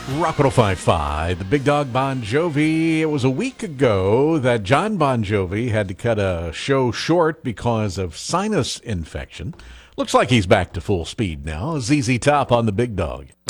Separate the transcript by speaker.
Speaker 1: Rock 105.5, the Big Dog Bon Jovi. It was a week ago that John Bon Jovi had to cut a show short because of sinus infection. Looks like he's back to full speed now. ZZ Top on the Big Dog.